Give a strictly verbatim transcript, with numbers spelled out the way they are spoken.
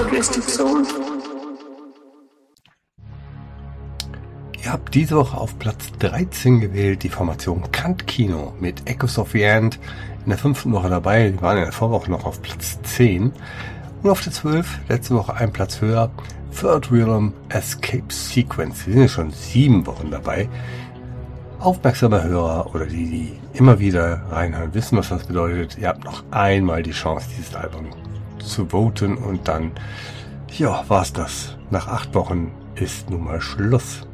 Progressive Soul. Ihr habt diese Woche auf Platz dreizehn gewählt die Formation Kant Kino mit Echoes of the End. In der fünften Woche dabei, die waren in der Vorwoche noch auf Platz zehn. Und auf der zwölf, letzte Woche einen Platz höher, Third Realm Escape Sequence. Wir sind ja schon sieben Wochen dabei. Aufmerksame Hörer oder die, die immer wieder reinhören, wissen, was das bedeutet. Ihr habt noch einmal die Chance, dieses Album zu voten und dann, ja, war's das. Nach acht Wochen ist nun mal Schluss.